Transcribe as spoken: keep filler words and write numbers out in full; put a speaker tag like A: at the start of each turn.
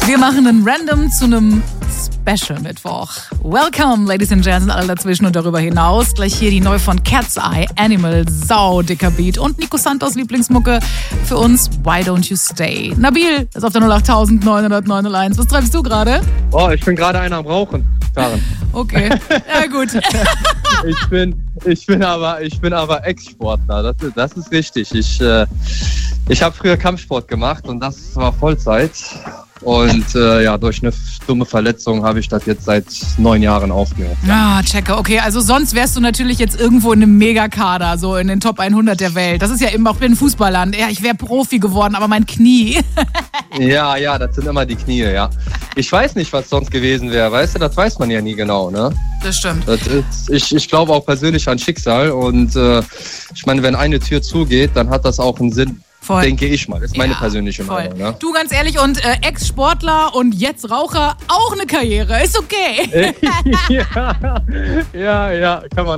A: Wir machen einen Random zu einem Special Mittwoch. Welcome, Ladies and Gents, und alle dazwischen und darüber hinaus. Gleich hier die neu von Cat's Eye, Animal, sau dicker Beat und Nico Santos Lieblingsmucke für uns, Why Don't You Stay. Nabil ist auf der null acht neun null neun null eins. Was treibst du gerade?
B: Oh, ich bin gerade einer am Rauchen, Karen.
A: Okay, ja gut.
B: ich bin, ich bin aber, ich bin aber Ex-Sportler. Das ist, das ist richtig. Ich, äh, ich habe früher Kampfsport gemacht und das war Vollzeit. Und äh, ja, durch eine dumme Verletzung habe ich das jetzt seit neun Jahren aufgehört.
A: Ah, checke. Okay, also sonst wärst du natürlich jetzt irgendwo in einem Megakader, so in den Top hundert der Welt. Das ist ja immer auch in Fußballland. Ja, ich wäre Profi geworden, aber mein Knie.
B: ja, ja, das sind immer die Knie, ja. Ich weiß nicht, was sonst gewesen wäre, weißt du, das weiß man ja nie genau, ne?
A: Das stimmt.
B: Das ist, ich, ich glaube auch persönlich an Schicksal und äh, ich meine, wenn eine Tür zugeht, dann hat das auch einen Sinn. Voll. Denke ich mal. Das ist meine ja, persönliche voll. Meinung. Ne?
A: Du, ganz ehrlich, und äh, Ex-Sportler und jetzt Raucher, auch eine Karriere. Ist okay.
B: ja, ja, ja, kann man